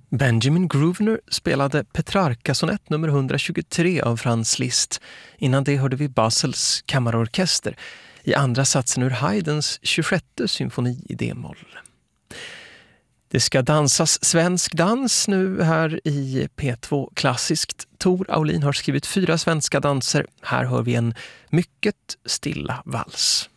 Benjamin Grosvenor spelade Petrarca-sonett nummer 123 av Franz Liszt. Innan det hörde vi Basels kammarorkester i andra satsen ur Haydns 26:e symfoni i D-moll. Det ska dansas svensk dans nu här i P2 Klassiskt. Tor Aulin har skrivit 4 svenska danser. Här hör vi en mycket stilla vals.